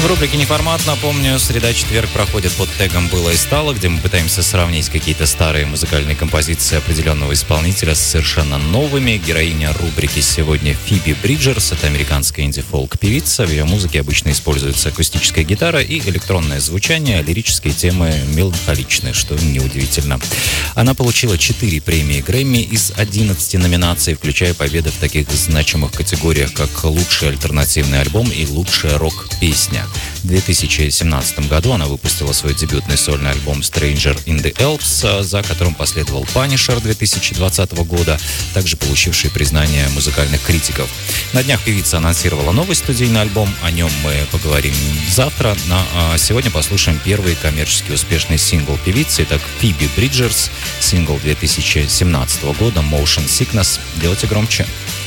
В рубрике «Неформат», напомню, среда-четверг проходит под тегом «Было и стало», где мы пытаемся сравнить какие-то старые музыкальные композиции определенного исполнителя с совершенно новыми. Героиня рубрики сегодня Фиби Бриджерс. Это американская инди-фолк-певица. В ее музыке обычно используется акустическая гитара и электронное звучание. Лирические темы меланхоличны, что неудивительно. Она получила 4 премии Грэмми из 11 номинаций, включая победы в таких значимых категориях, как «Лучший альтернативный альбом» и «Лучшая рок-песня». В 2017 году она выпустила свой дебютный сольный альбом «Stranger in the Alps», за которым последовал «Punisher» 2020 года, также получивший признание музыкальных критиков. На днях певица анонсировала новый студийный альбом, о нем мы поговорим завтра. А сегодня послушаем первый коммерчески успешный сингл певицы. Итак, Фиби Бриджерс, сингл 2017 года «Motion Sickness». Делайте громче.